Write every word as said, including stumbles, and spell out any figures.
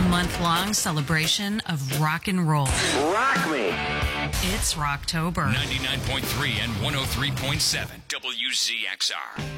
month-long celebration of rock and roll. Rock me. It's Rocktober. ninety-nine point three and one oh three point seven W Z X R.